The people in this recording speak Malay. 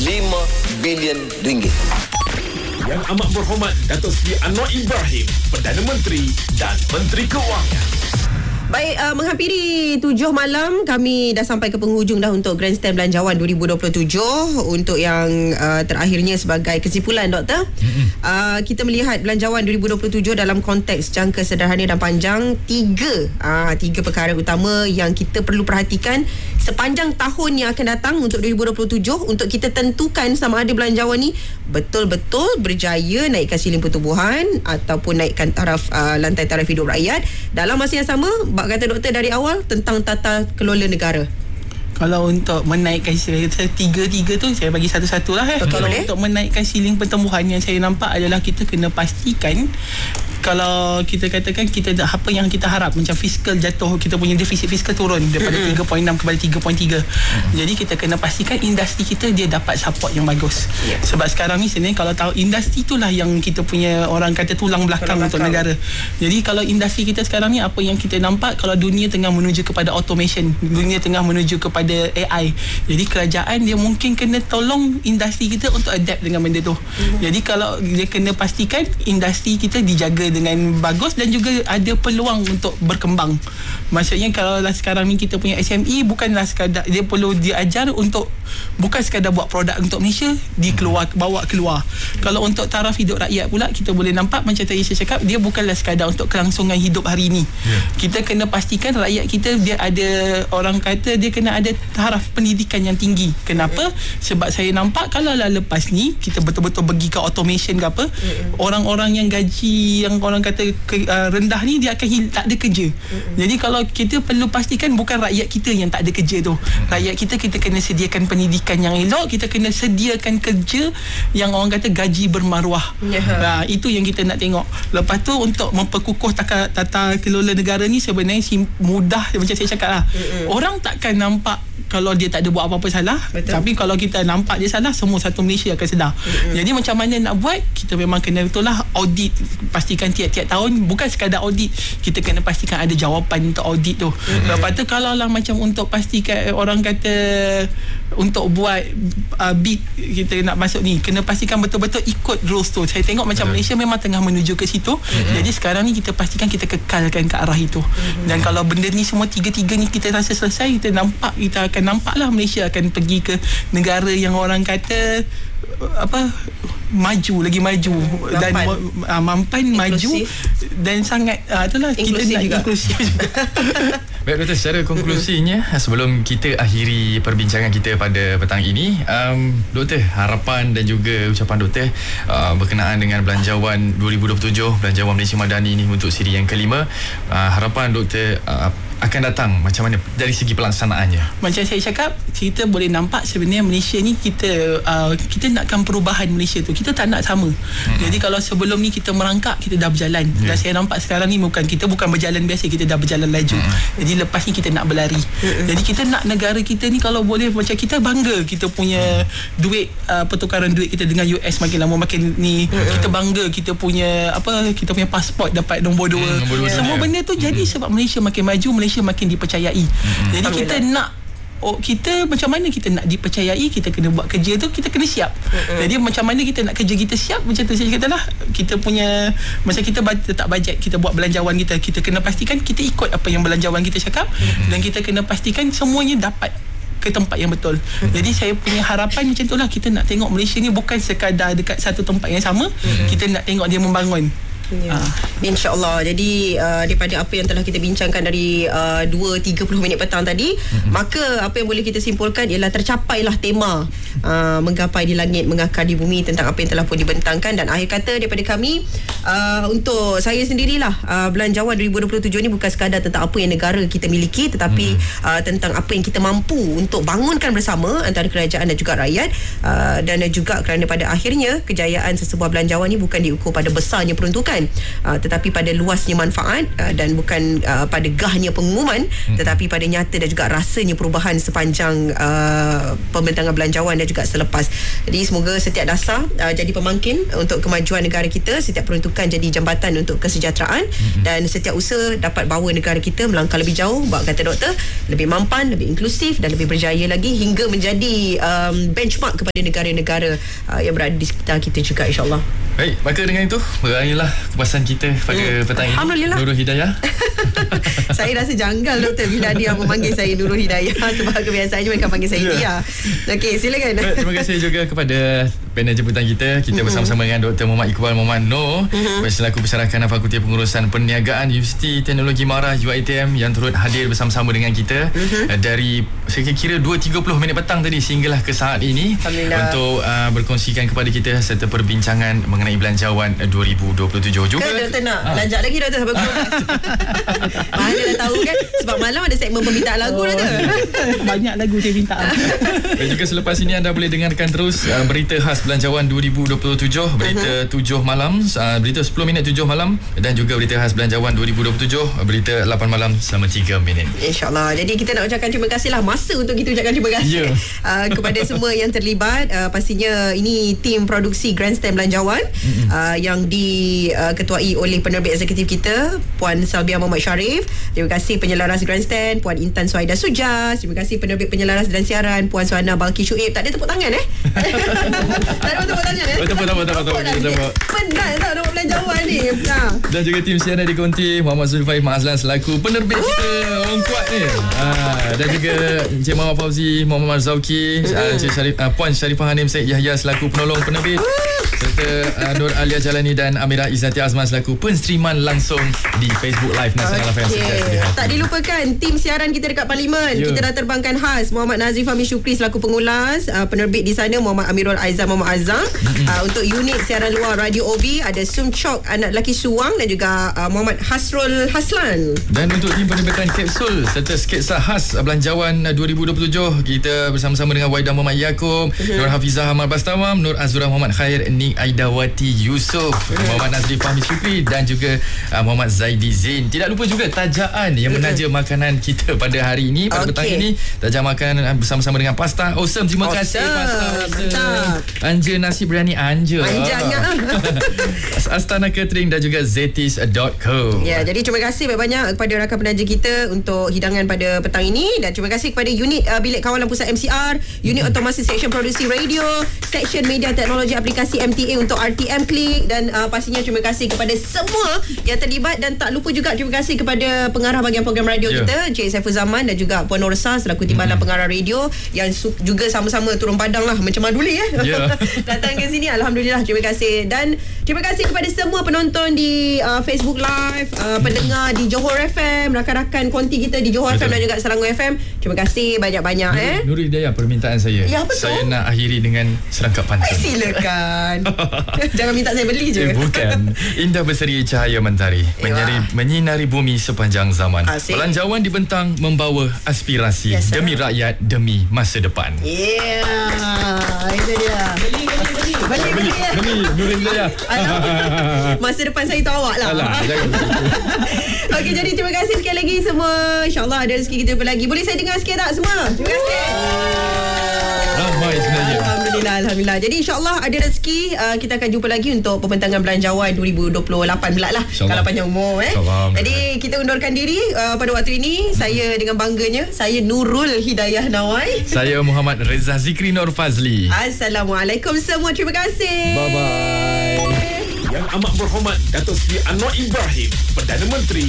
bilion ringgit. Yang amat berhormat Datuk Seri Anwar Ibrahim, Perdana Menteri dan Menteri Kewangan. Baik, menghampiri 7 malam, kami dah sampai ke penghujung dah untuk Grandstand Belanjawan 2027. Untuk yang terakhirnya sebagai kesimpulan, Doktor, kita melihat Belanjawan 2027 dalam konteks jangka, sederhana dan panjang. Tiga perkara utama yang kita perlu perhatikan sepanjang tahun yang akan datang untuk 2027, untuk kita tentukan sama ada belanjawan ni betul-betul berjaya naikkan siling pertumbuhan ataupun naikkan taraf lantai taraf hidup rakyat. Dalam masa yang sama, bak kata doktor dari awal tentang tata kelola negara. Kalau untuk menaikkan siling, tiga tu saya bagi satu-satu lah. Kalau untuk menaikkan siling pertumbuhan, yang saya nampak adalah kita kena pastikan, kalau kita katakan kita apa yang kita harap, macam fiskal jatuh, kita punya defisit fiskal turun daripada 3.6 kepada 3.3. Jadi kita kena pastikan industri kita dia dapat support yang bagus. Sebab sekarang ni sebenarnya kalau tahu, industri itulah yang kita punya orang kata tulang belakang untuk negara. Jadi kalau industri kita sekarang ni, apa yang kita nampak, kalau dunia tengah menuju kepada automation, dunia tengah menuju kepada AI. Jadi kerajaan dia mungkin kena tolong industri kita untuk adapt dengan benda tu. Jadi kalau dia kena pastikan industri kita dijaga dengan bagus dan juga ada peluang untuk berkembang. Maksudnya kalau sekarang ni kita punya SME, bukanlah sekadar dia perlu diajar untuk, bukan sekadar buat produk untuk Malaysia, bawa keluar. Kalau untuk taraf hidup rakyat pula, kita boleh nampak macam tadi saya cakap, dia bukanlah sekadar untuk kelangsungan hidup hari ni. Kita kena pastikan rakyat kita dia ada, orang kata dia kena ada taraf pendidikan yang tinggi. Kenapa? Sebab saya nampak kalau lah lepas ni kita betul-betul pergi ke automation ke apa, orang-orang yang gaji yang orang kata rendah ni, dia akan tak ada kerja. Jadi kalau kita perlu pastikan bukan rakyat kita yang tak ada kerja tu. Rakyat kita kena sediakan pendidikan yang elok, kita kena sediakan kerja yang orang kata gaji bermaruah. Itu yang kita nak tengok. Lepas tu untuk memperkukuh tata kelola negara ni sebenarnya mudah, macam saya cakap lah. Orang takkan nampak kalau dia tak ada buat apa-apa salah. Betul. Tapi kalau kita nampak dia salah, semua satu Malaysia akan sedar. Jadi macam mana nak buat, kita memang kena betul lah audit, pastikan tiap-tiap tahun, bukan sekadar audit, kita kena pastikan ada jawapan untuk audit tu. Lepas tu kalau lah macam untuk pastikan, orang kata untuk buat bid, kita nak masuk ni, kena pastikan betul-betul ikut rules tu. Saya tengok macam Malaysia memang tengah menuju ke situ. Jadi sekarang ni kita pastikan kita kekalkan ke arah itu. Dan kalau benda ni semua tiga-tiga ni kita rasa selesai, kita akan nampaklah Malaysia akan pergi ke negara yang orang kata lagi maju dan mampan, inklusif, maju dan sangat itulah inklusif, kita nak juga inklusif juga. Baik Doktor, secara konklusinya sebelum kita akhiri perbincangan kita pada petang ini, Doktor, harapan dan juga ucapan Doktor berkenaan dengan Belanjawan 2027, Belanjawan Malaysia Madani ini untuk siri yang kelima, harapan Doktor akan datang macam mana dari segi pelaksanaannya? Macam saya cakap, kita boleh nampak sebenarnya Malaysia ni kita nakkan perubahan Malaysia tu, kita tak nak sama. Jadi kalau sebelum ni kita merangkak, kita dah berjalan. Dan saya nampak sekarang ni kita bukan berjalan biasa, kita dah berjalan laju. Jadi lepas ni kita nak berlari. Jadi kita nak negara kita ni kalau boleh, macam kita bangga kita punya duit, pertukaran duit kita dengan US makin lama makin ni. Kita bangga kita punya kita punya pasport dapat nombor 2. Semua benda tu jadi sebab Malaysia makin maju, Malaysia makin dipercayai. Jadi kita nak kita macam mana kita nak dipercayai, kita kena buat kerja tu, kita kena siap. Jadi macam mana kita nak kerja kita siap, macam tu saya kata lah, kita punya macam kita letak bajet, kita buat belanjawan kita kena pastikan kita ikut apa yang belanjawan kita cakap, dan kita kena pastikan semuanya dapat ke tempat yang betul. Jadi saya punya harapan macam tu lah, kita nak tengok Malaysia ni bukan sekadar dekat satu tempat yang sama, kita nak tengok dia membangun. InsyaAllah. Jadi daripada apa yang telah kita bincangkan dari 2.30 minit petang tadi, maka apa yang boleh kita simpulkan ialah tercapailah tema menggapai di langit, mengakar di bumi, tentang apa yang telah pun dibentangkan. Dan akhir kata daripada kami, untuk saya sendirilah, Belanjawan 2027 ni bukan sekadar tentang apa yang negara kita miliki, tetapi tentang apa yang kita mampu untuk bangunkan bersama antara kerajaan dan juga rakyat. Dan juga kerana pada akhirnya kejayaan sesebuah belanjawan ni bukan diukur pada besarnya peruntukan, tetapi pada luasnya manfaat, dan bukan pada gahnya pengumuman, tetapi pada nyata dan juga rasanya perubahan sepanjang pembentangan belanjawan dan dan juga selepas. Jadi semoga setiap dasar jadi pemangkin untuk kemajuan negara kita, setiap peruntukan jadi jambatan untuk kesejahteraan, dan setiap usaha dapat bawa negara kita melangkah lebih jauh, bak kata doktor, lebih mampan, lebih inklusif dan lebih berjaya lagi hingga menjadi benchmark kepada negara-negara yang berada di sekitar kita juga, insyaAllah. Baik, maka dengan itu berakhirlah kupasan kita pada petang ini. Alhamdulillah. Nurul Hidayah. Saya rasa janggal doktor bila dia memanggil saya Nurul Hidayah, sebab kebiasaannya mereka panggil saya Dia. Okey, silakan. Baik, terima kasih juga kepada panel jemputan kita. Kita bersama-sama dengan Dr. Muhammad Iqbal Muhammad Noor, selaku Pensyarakan Fakulti Pengurusan Perniagaan Universiti Teknologi Mara UiTM, yang turut hadir bersama-sama dengan kita dari saya kira 2.30 minit petang tadi sehinggalah ke saat ini untuk berkongsikan kepada kita serta perbincangan mengenai belanjawan 2027 juga. Kan doktor nak lanjak lagi doktor sampai keluar. Mana dah tahu kan, sebab malam ada segmen permintaan lagu doktor. Banyak lagu saya minta. Dan juga selepas ini anda boleh dengarkan terus berita khas belanjawan 2027, berita 7 malam, berita 10 minit 7 malam, dan juga berita khas belanjawan 2027, berita 8 malam selama 3 minit. InsyaAllah. Jadi kita nak ucapkan terima kasih lah, masa untuk kita ucapkan terima kasih kepada semua yang terlibat. Pastinya ini tim produksi Grandstand Belanjawan yang diketuai oleh penerbit eksekutif kita Puan Salbiah Muhammad Sharif. Terima kasih penyelaras Grandstand Puan Intan Suhaida Sujas. Terima kasih penerbit penyelaras dan siaran Puan Suhana Balki Syuib. Tak ada tepuk tangan tak ada tepuk tangan Betul. Penat tak nak belanjawan ni. Dan juga tim siaran dikonti Muhammad Zulfaif Mazlan selaku penerbit kita, orang kuat ni. Dan juga Encik Muhammad Fauzi, Muhammad Zauki, Encik Puan Sharifah Hanim Syed Yahya selaku penolong penerbit, serta Nur Alia Jalani dan Amira Izzati Azman selaku penstreaman langsung di Facebook Live Nasional FM. Tak dilupakan tim siaran kita dekat Parlimen. Kita dah terbangkan khas Muhammad Nazif Fahmi Syukri selaku pengulas, penerbit di sana Muhammad Amirul Aizam Muhammad Azam. Untuk unit siaran luar Radio OB ada Sum Chok anak lelaki Suwang dan juga Muhammad Hasrul Haslan. Dan untuk tim penerbitan kapsul serta sketsa khas belanjawan 2027, kita bersama-sama dengan Waidah Muhammad Yaakob, Nur Hafizah Ahmad Bastamam, Nur Azura Muhammad Khair, Nik Aidawati Yusof, Muhammad Nazri Fahmi Syukri dan juga Muhammad Zaidi Zain. Tidak lupa juga Tajaan yang menaja makanan kita pada hari ini, pada petang ini. Tajaan makanan bersama-sama dengan Pasta Awesome. Terima kasih Pasta Awesome. Anja nasi biryani Anja. Astana Catering dan juga Zetis.co. Ya, jadi terima kasih banyak kepada rakan penaja kita untuk hidangan pada petang ini, dan terima kasih kepada unit Bilik Kawalan Pusat MCR, unit otomasi Seksyen Produksi Radio, Seksyen Media Teknologi Aplikasi MTA untuk RTM Klik, dan pastinya terima kasih kepada semua yang terlibat, dan tak lupa juga terima kasih kepada pengarah bahagian program radio kita Encik Saiful Zaman dan juga Puan Norsa selaku timbalan pengarah radio yang juga sama-sama turun padang lah macam Maduli datang ke sini. Alhamdulillah, terima kasih, dan terima kasih kepada semua penonton di Facebook Live, pendengar di Johor FM, rakan-rakan konti kita di Johor FM dan juga Selangor FM. Terima kasih banyak-banyak. Nurul Hidayah, permintaan saya. Ya, betul. Saya nak akhiri dengan serangkap pantun. Silakan. Jangan minta saya beli je. Bukan. Indah berseri cahaya mentari, menyinari bumi sepanjang zaman. Belanjawan dibentang membawa aspirasi demi rakyat, demi masa depan. Itu dia. Beli Nurul Hidayah. Masa depan saya tu awak lah. Okey, jadi terima kasih sekali lagi semua. InsyaAllah ada rezeki kita jumpa lagi. Boleh saya dengar sikit tak semua? Terima kasih. Ramai sebenarnya. Alhamdulillah. Jadi insyaAllah ada rezeki, kita akan jumpa lagi untuk pembentangan belanjawan 2028 pula lah, kalau panjang umur. Jadi kita undurkan diri pada waktu ini. Saya dengan bangganya, saya Nurul Hidayah Nawai. Saya Muhammad Reza Zikri Nur Fazli. Assalamualaikum semua. Terima kasih. Bye-bye. Yang amat berhormat Datuk Seri Anwar Ibrahim, Perdana Menteri